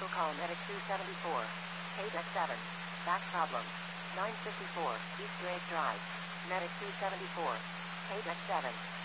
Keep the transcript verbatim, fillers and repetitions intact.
Local call Medic two seventy-four. Paydeck seven. Back problem. nine fifty-four, East Lake Drive. Medic two seventy-four. Paydeck seven.